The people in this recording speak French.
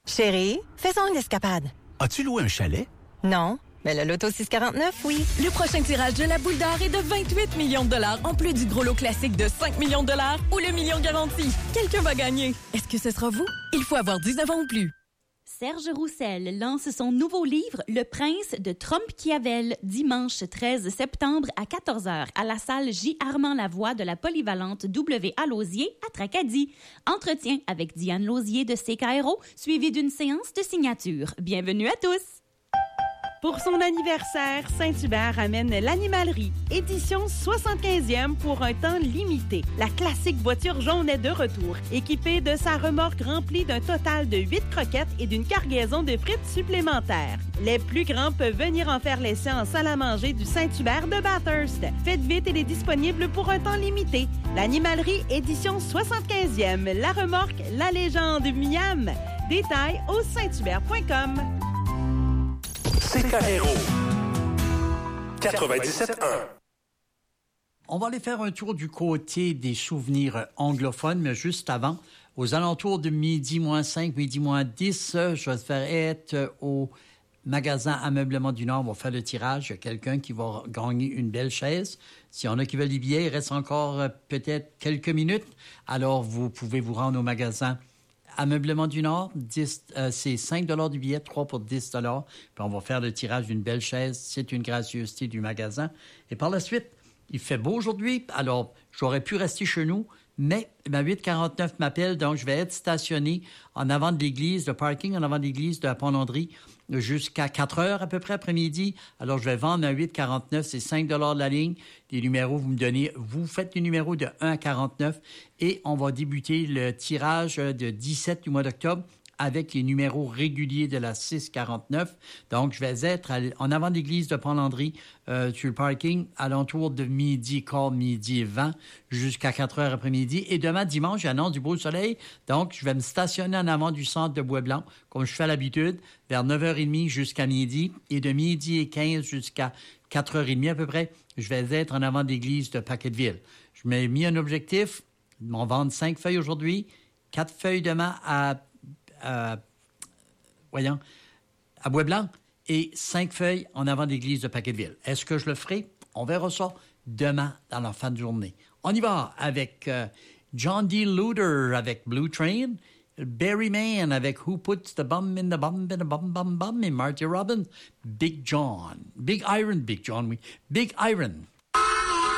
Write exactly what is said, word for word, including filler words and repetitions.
Chérie, faisons une escapade. As-tu loué un chalet? Non, mais le Loto six quarante-neuf, oui. Le prochain tirage de la boule d'or est de vingt-huit millions de dollars, en plus du gros lot classique de cinq millions de dollars ou le million garanti. Quelqu'un va gagner. Est-ce que ce sera vous? Il faut avoir dix-neuf ans ou plus. Serge Roussel lance son nouveau livre « Le prince de Trompe-Kiavel » dimanche treize septembre à quatorze heures à la salle J. Armand Lavoie de la polyvalente W A Lausier à Tracadie. Entretien avec Diane Lausier de C K R O, suivi d'une séance de signature. Bienvenue à tous! Pour son anniversaire, Saint-Hubert amène l'Animalerie, édition soixante-quinzième pour un temps limité. La classique voiture jaune est de retour, équipée de sa remorque remplie d'un total de huit croquettes et d'une cargaison de frites supplémentaires. Les plus grands peuvent venir en faire l'essai en salle à manger du Saint-Hubert de Bathurst. Faites vite, elle est disponible pour un temps limité. L'Animalerie, édition soixante-quinzième. La remorque, la légende Miam. Détails au saint hubert point com. C K R O quatre-vingt-dix-sept un. On va aller faire un tour du côté des souvenirs anglophones, mais juste avant, aux alentours de midi moins cinq, midi moins dix, je vais faire être au magasin Ameublement du Nord. On va faire le tirage. Il y a quelqu'un qui va gagner une belle chaise. S'il y en a qui veulent les billets, il reste encore peut-être quelques minutes. Alors, vous pouvez vous rendre au magasin Ameublement du Nord, dix, euh, c'est cinq dollars du billet, trois pour dix dollars. Puis on va faire le tirage d'une belle chaise. C'est une gracieuseté du magasin. Et par la suite, il fait beau aujourd'hui. Alors, j'aurais pu rester chez nous, mais ma huit quarante-neuf m'appelle. Donc, je vais être stationné en avant de l'église, le parking en avant de l'église de la Pont-Landry jusqu'à quatre heures à peu près après-midi. Alors, je vais vendre ma huit quarante-neuf. C'est cinq dollars de la ligne. Les numéros, vous me donnez, vous faites les numéros de un à quarante-neuf et on va débuter le tirage de dix-sept du mois d'octobre avec les numéros réguliers de la six quarante-neuf. Donc, je vais être en avant de l'église de Pont-Landry euh, sur le parking à l'entour de midi, quart, midi vingt jusqu'à quatre heures après-midi. Et demain, dimanche, j'annonce du beau soleil. Donc, je vais me stationner en avant du centre de Bois-Blanc, comme je fais à l'habitude, vers neuf heures trente jusqu'à midi. Et de midi et quinze jusqu'à quatre heures trente à peu près, je vais être en avant de l'église de Paquetteville. Je m'ai mis un objectif, m'en vendre cinq feuilles aujourd'hui, quatre feuilles demain à Euh, voyons, à Bois-Blanc et cinq feuilles en avant de l'église de Paquetteville. Est-ce que je le ferai? On verra ça demain dans la fin de journée. On y va avec euh, John D. Luder avec Blue Train, Barry Mann avec Who Puts the Bum in the Bum in the Bum Bum Bum et Marty Robbins, Big John, Big Iron, Big John, oui, Big Iron.